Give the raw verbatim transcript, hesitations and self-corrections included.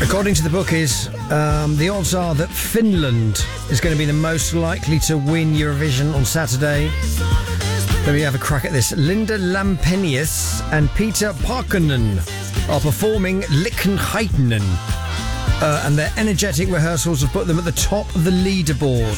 According to the bookies, um, the odds are that Finland is going to be the most likely to win Eurovision on Saturday. Let me have a crack at this. Linda Lampenius and Peter Parkkonen are performing Lichtenheitenen, uh, and their energetic rehearsals have put them at the top of the leaderboard.